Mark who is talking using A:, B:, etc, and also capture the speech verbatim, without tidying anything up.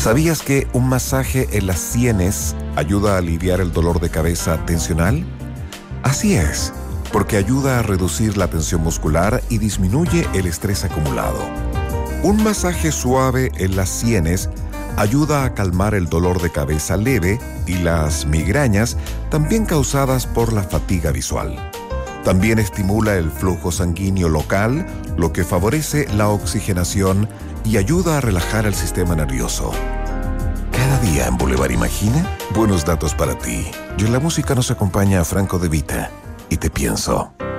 A: ¿Sabías que un masaje en las sienes ayuda a aliviar el dolor de cabeza tensional? Así es, porque ayuda a reducir la tensión muscular y disminuye el estrés acumulado. Un masaje suave en las sienes ayuda a calmar el dolor de cabeza leve y las migrañas, también causadas por la fatiga visual. También estimula el flujo sanguíneo local, lo que favorece la oxigenación y ayuda a relajar el sistema nervioso. Cada día en Boulevard Imagina, buenos datos para ti. Y en la música nos acompaña Franco De Vita y Te Pienso.